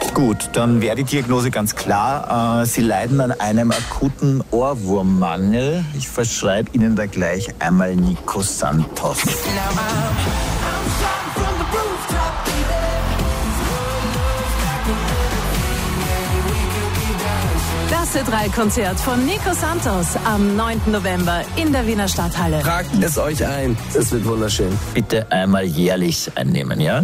Gut, dann wäre die Diagnose ganz klar. Sie leiden an einem akuten Ohrwurmmangel. Ich verschreibe Ihnen da gleich einmal Nico Santos. Das C3-Konzert von Nico Santos am 9. November in der Wiener Stadthalle. Tragt es euch ein, es wird wunderschön. Bitte einmal jährlich einnehmen, ja?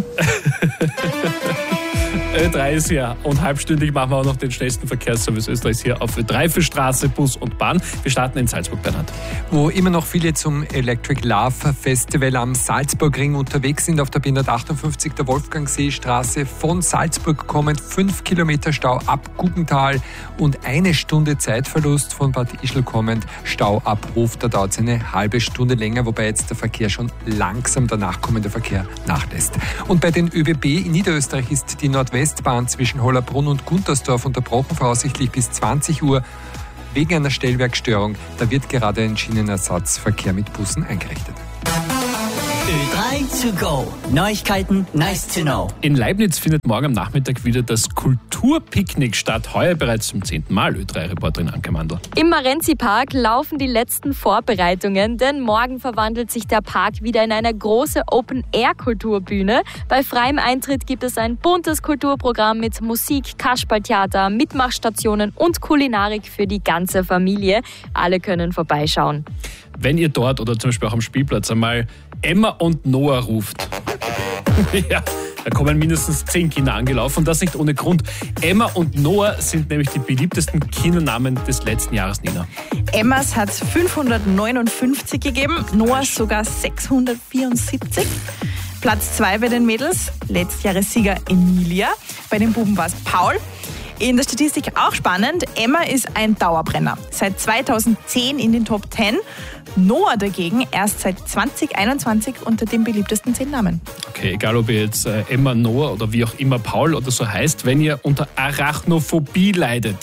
Ö3 ist hier und halbstündig machen wir auch noch den schnellsten Verkehrsservice Österreichs hier auf Ö3 für Straße, Bus und Bahn. Wir starten in Salzburg, Bernhard. Wo immer noch viele zum Electric Love Festival am Salzburgring unterwegs sind, auf der B158 der Wolfgangseestraße von Salzburg kommend 5 Kilometer Stau ab Guggental und 1 Stunde Zeitverlust von Bad Ischl kommend Stau ab Hof. Da dauert es eine halbe Stunde länger, wobei jetzt der Verkehr schon langsam, der nachkommende Verkehr nachlässt. Und bei den ÖBB in Niederösterreich ist die Nordwestbahn zwischen Hollerbrunn und Guntersdorf unterbrochen, voraussichtlich bis 20 Uhr wegen einer Stellwerkstörung. Da wird gerade ein Schienenersatzverkehr mit Bussen eingerichtet. Ö3 to go. Neuigkeiten, nice to know. In Leibniz findet morgen am Nachmittag wieder das Kulturpicknick statt. Heuer bereits zum 10. Mal, Ö3-Reporterin Anke Mandl. Im Marenzi-Park laufen die letzten Vorbereitungen, denn morgen verwandelt sich der Park wieder in eine große Open-Air-Kulturbühne. Bei freiem Eintritt gibt es ein buntes Kulturprogramm mit Musik, Kasperltheater, Mitmachstationen und Kulinarik für die ganze Familie. Alle können vorbeischauen. Wenn ihr dort oder zum Beispiel auch am Spielplatz einmal Emma und Noah ruft, ja, da kommen mindestens 10 Kinder angelaufen und das nicht ohne Grund. Emma und Noah sind nämlich die beliebtesten Kindernamen des letzten Jahres, Nina. Emmas hat es 559 gegeben, Noahs sogar 674. Platz 2 bei den Mädels, Letztjahressieger Emilia. Bei den Buben war es Paul. In der Statistik auch spannend, Emma ist ein Dauerbrenner. Seit 2010 in den Top 10. Noah dagegen erst seit 2021 unter den beliebtesten 10 Namen. Okay, egal ob ihr jetzt Emma, Noah oder wie auch immer Paul oder so heißt, wenn ihr unter Arachnophobie leidet.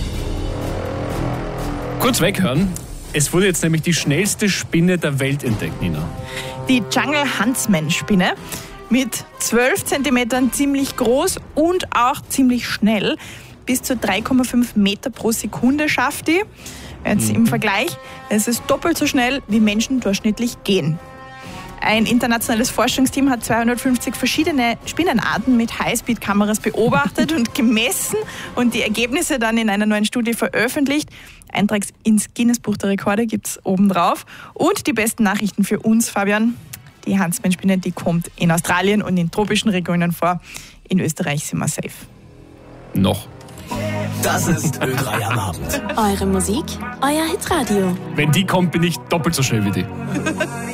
Kurz weghören. Es wurde jetzt nämlich die schnellste Spinne der Welt entdeckt, Nina. Die Jungle Huntsman-Spinne. Mit 12 cm ziemlich groß und auch ziemlich schnell. Bis zu 3,5 Meter pro Sekunde schafft die. Jetzt im Vergleich, es ist doppelt so schnell, wie Menschen durchschnittlich gehen. Ein internationales Forschungsteam hat 250 verschiedene Spinnenarten mit Highspeed-Kameras beobachtet und gemessen und die Ergebnisse dann in einer neuen Studie veröffentlicht. Eintrag ins Guinness-Buch der Rekorde gibt es obendrauf. Und die besten Nachrichten für uns, Fabian. Die Huntsman-Spinne, die kommt in Australien und in tropischen Regionen vor. In Österreich sind wir safe. Noch. Das ist Ö3 am Abend. Eure Musik, euer Hitradio. Wenn die kommt, bin ich doppelt so schnell wie die.